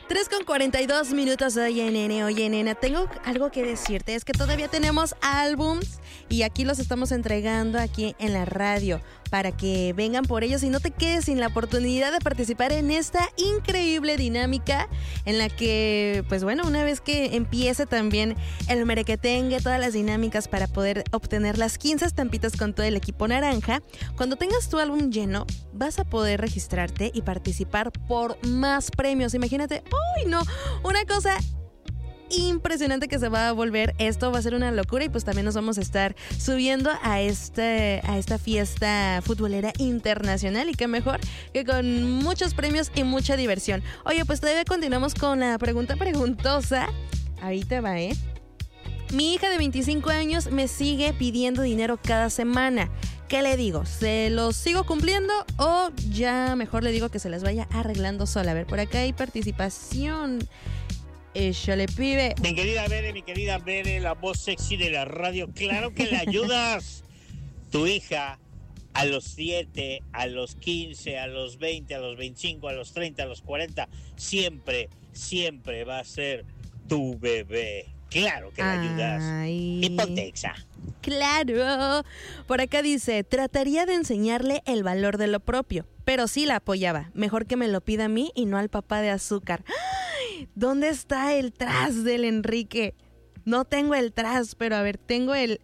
3:42 Oye, nene, oye, nena, tengo algo que decirte. Es que todavía tenemos álbums y aquí los estamos entregando aquí en la radio para que vengan por ellos y no te quedes sin la oportunidad de participar en esta increíble dinámica en la que, pues bueno, una vez que empiece también el merequetengue, todas las dinámicas para poder obtener las 15 estampitas con todo el equipo naranja, cuando tengas tu álbum lleno, vas a poder registrarte y participar por más premios. Imagínate, ¡uy, no! Una cosa impresionante que se va a volver. Esto va a ser una locura y pues también nos vamos a estar subiendo a esta fiesta futbolera internacional y qué mejor que con muchos premios y mucha diversión. Oye, pues todavía continuamos con la pregunta preguntosa. Ahorita va, Mi hija de 25 años me sigue pidiendo dinero cada semana. ¿Qué le digo? ¿Se los sigo cumpliendo o ya mejor le digo que se las vaya arreglando sola? A ver, por acá hay participación. Échale, pibe. Mi querida Bere, la voz sexy de la radio. Claro que le ayudas. Tu hija a los 7, a los 15, a los 20, a los 25, a los 30, a los 40, siempre va a ser tu bebé. Claro que le ayudas. Y Pontexa. Claro. Por acá dice, trataría de enseñarle el valor de lo propio, pero sí la apoyaba. Mejor que me lo pida a mí y no al papá de azúcar. ¿Dónde está el tras del Enrique? No tengo el tras, pero a ver, tengo el...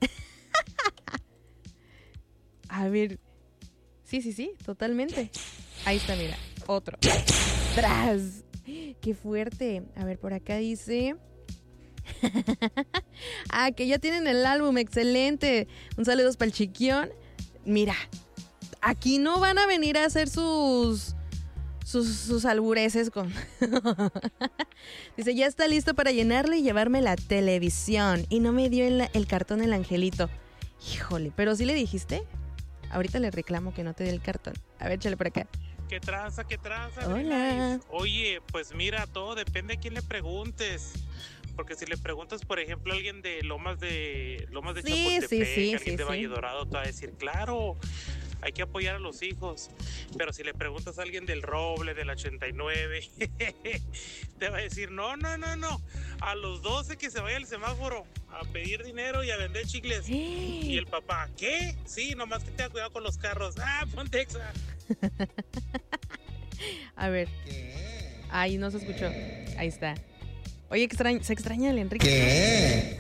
A ver. Sí, totalmente. Ahí está, mira. Otro. Tras. Qué fuerte. A ver, por acá dice... que ya tienen el álbum, excelente. Un saludo para el Chiquión. Mira, aquí no van a venir a hacer sus albureces con... Dice, ya está listo para llenarle y llevarme la televisión. Y no me dio el cartón el angelito. Híjole, pero sí le dijiste. Ahorita le reclamo que no te dé el cartón. A ver, échale por acá. ¿Qué tranza? Hola. Oye, pues mira, todo depende a quién le preguntes. Porque si le preguntas, por ejemplo, a alguien de Lomas de Chapultepec, alguien de Valle Dorado, te va a decir, claro, hay que apoyar a los hijos. Pero si le preguntas a alguien del Roble, del 89, te va a decir, no. A los 12 que se vaya al semáforo a pedir dinero y a vender chicles. Y el papá, ¿qué? Sí, nomás que tenga cuidado con los carros. Pontexa. A ver. ¿Qué? Ay, no se escuchó. Ahí está. Oye, se extraña el Enrique. ¿Qué?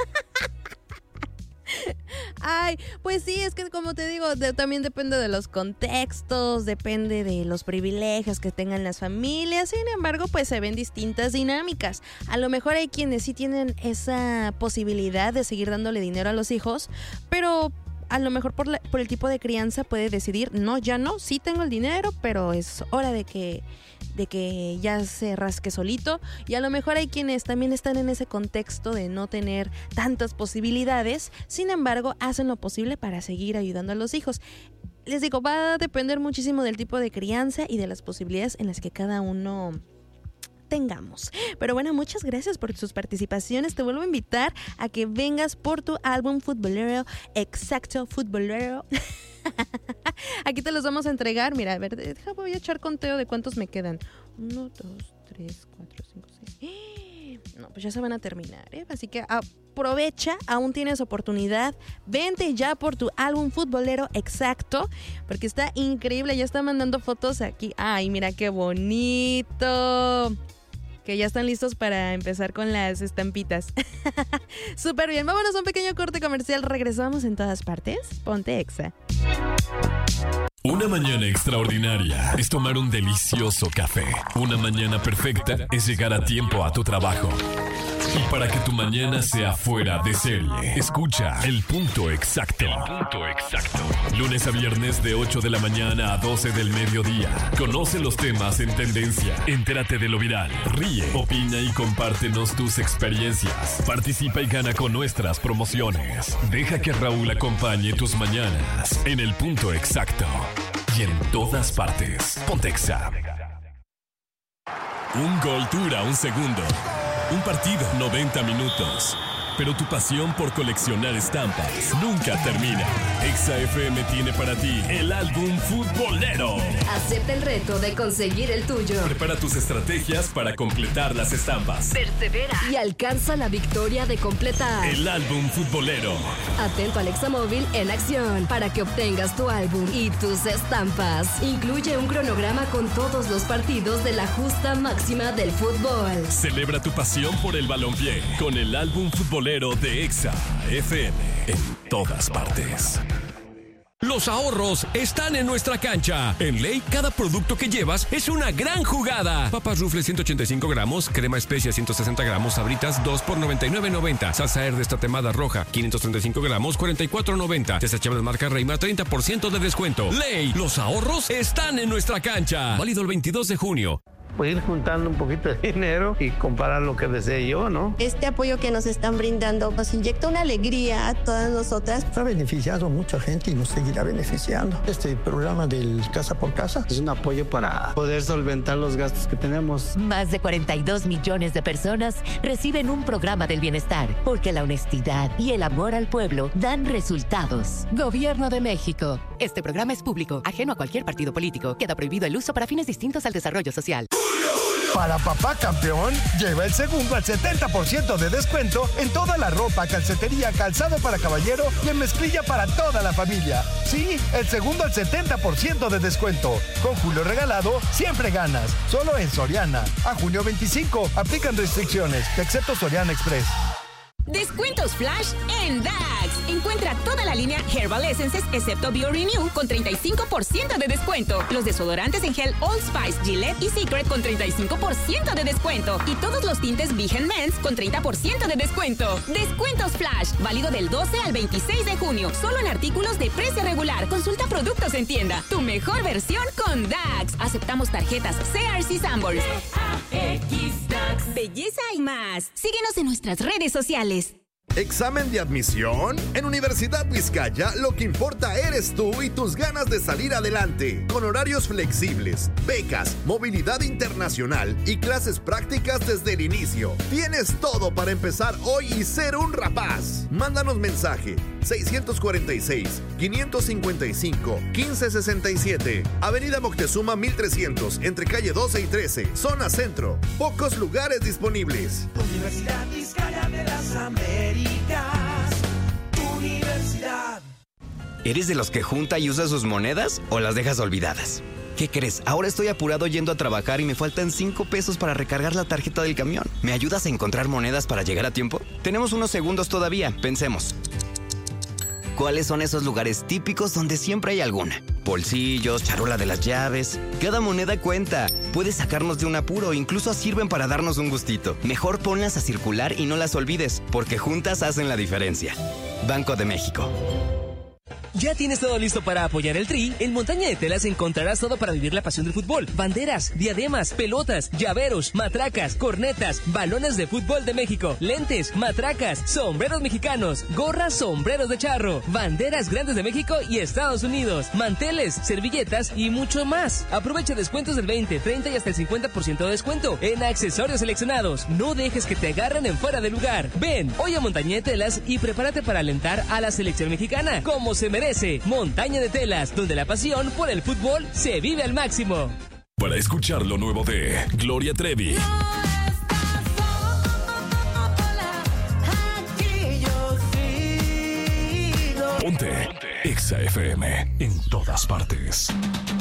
Ay, pues sí, es que como te digo, también depende de los contextos, depende de los privilegios que tengan las familias. Sin embargo, pues se ven distintas dinámicas. A lo mejor hay quienes sí tienen esa posibilidad de seguir dándole dinero a los hijos, pero a lo mejor por el tipo de crianza puede decidir, no, ya no, sí tengo el dinero, pero es hora de que ya se rasque solito. Y a lo mejor hay quienes también están en ese contexto de no tener tantas posibilidades, sin embargo hacen lo posible para seguir ayudando a los hijos. Les digo, va a depender muchísimo del tipo de crianza y de las posibilidades en las que cada uno tengamos. Pero bueno, muchas gracias por sus participaciones. Te vuelvo a invitar a que vengas por tu álbum futbolero, exacto, futbolero. Aquí te los vamos a entregar. Mira, a ver, voy a echar conteo de cuántos me quedan. 1, 2, 3, 4, 5, 6. No, pues ya se van a terminar, Así que aprovecha, aún tienes oportunidad. Vente ya por tu álbum futbolero exacto, porque está increíble. Ya está mandando fotos aquí. Ay, mira qué bonito. Que ya están listos para empezar con las estampitas. Súper bien, vámonos a un pequeño corte comercial. Regresamos en todas partes. Ponte Exa. Una mañana extraordinaria es tomar un delicioso café. Una mañana perfecta es llegar a tiempo a tu trabajo. Y para que tu mañana sea fuera de serie, escucha El Punto Exacto. El Punto Exacto. Lunes a viernes de 8 de la mañana a 12 del mediodía. Conoce los temas en tendencia. Entérate de lo viral. Ríe, opina y compártenos tus experiencias. Participa y gana con nuestras promociones. Deja que Raúl acompañe tus mañanas en El Punto Exacto. Y en todas partes. Pontexa. Un gol dura un segundo. Un partido, 90 minutos. pero tu pasión por coleccionar estampas nunca termina. Exa FM tiene para ti el álbum futbolero. Acepta el reto de conseguir el tuyo. Prepara tus estrategias para completar las estampas. Persevera y alcanza la victoria de completar el álbum futbolero. Atento al Examóvil en acción para que obtengas tu álbum y tus estampas. Incluye un cronograma con todos los partidos de la justa máxima del fútbol. Celebra tu pasión por el balompié con el álbum futbolero de Exa FM en todas partes. Los ahorros están en nuestra cancha. En Ley, cada producto que llevas es una gran jugada. Papas Rufles 185 gramos, crema especia 160 gramos, Sabritas 2 por $99.90. Salsa Herde tatemada roja 535 gramos, $44.90. Desechables marca Reima, 30% de descuento. Ley, los ahorros están en nuestra cancha. Válido el 22 de junio. Pues ir juntando un poquito de dinero y comprar lo que desee yo, ¿no? Este apoyo que nos están brindando nos inyecta una alegría a todas nosotras. Ha beneficiado a mucha gente y nos seguirá beneficiando. Este programa del Casa por Casa es un apoyo para poder solventar los gastos que tenemos. Más de 42 millones de personas reciben un programa del bienestar, porque la honestidad y el amor al pueblo dan resultados. Gobierno de México. Este programa es público, ajeno a cualquier partido político. Queda prohibido el uso para fines distintos al desarrollo social. Para papá campeón, lleva el segundo al 70% de descuento en toda la ropa, calcetería, calzado para caballero y en mezclilla para toda la familia. Sí, el segundo al 70% de descuento. Con Julio Regalado, siempre ganas. Solo en Soriana. A junio 25, aplican restricciones, excepto Soriana Express. Descuentos Flash en DAX. Encuentra toda la línea Herbal Essences excepto BioRenew con 35% de descuento. Los desodorantes en gel Old Spice, Gillette y Secret con 35% de descuento. Y todos los tintes Vigen Men's con 30% de descuento. Descuentos Flash. Válido del 12 al 26 de junio. Solo en artículos de precio regular. Consulta productos en tienda. Tu mejor versión con DAX. Aceptamos tarjetas CRC Sanborns. DAX. Belleza y más. Síguenos en nuestras redes sociales. ¿Examen de admisión? En Universidad Vizcaya, lo que importa eres tú y tus ganas de salir adelante. Con horarios flexibles, becas, movilidad internacional y clases prácticas desde el inicio. Tienes todo para empezar hoy y ser un rapaz. Mándanos mensaje 646-555-1567. Avenida Moctezuma 1300, entre calle 12 y 13, zona centro. Pocos lugares disponibles. Universidad Vizcaya de las Américas. Universidad. ¿Eres de los que junta y usa sus monedas o las dejas olvidadas? ¿Qué crees? Ahora estoy apurado yendo a trabajar y me faltan 5 pesos para recargar la tarjeta del camión. ¿Me ayudas a encontrar monedas para llegar a tiempo? Tenemos unos segundos todavía, pensemos. ¿Cuáles son esos lugares típicos donde siempre hay alguna? Bolsillos, charola de las llaves. Cada moneda cuenta. Puede sacarnos de un apuro, incluso sirven para darnos un gustito. Mejor ponlas a circular y no las olvides, porque juntas hacen la diferencia. Banco de México. ¿Ya tienes todo listo para apoyar el Tri? En Montaña de Telas encontrarás todo para vivir la pasión del fútbol. Banderas, diademas, pelotas, llaveros, matracas, cornetas, balones de fútbol de México, lentes, matracas, sombreros mexicanos, gorras, sombreros de charro, banderas grandes de México y Estados Unidos, manteles, servilletas y mucho más. Aprovecha descuentos del 20, 30 y hasta el 50% de descuento en accesorios seleccionados. No dejes que te agarren en fuera de lugar. Ven hoy a Montaña de Telas y prepárate para alentar a la selección mexicana como se merece. Montaña de Telas, donde la pasión por el fútbol se vive al máximo. Para escuchar lo nuevo de Gloria Trevi, ponte Exa FM en todas partes.